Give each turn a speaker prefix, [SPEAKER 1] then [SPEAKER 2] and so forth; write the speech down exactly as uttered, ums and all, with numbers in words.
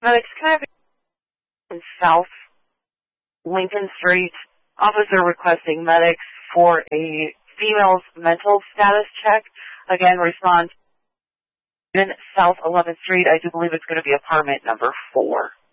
[SPEAKER 1] Medics, can I have in South Lincoln Street? Officer requesting medics for a female's mental status check. Again, respond in South eleventh Street. I do believe it's going to be apartment number four.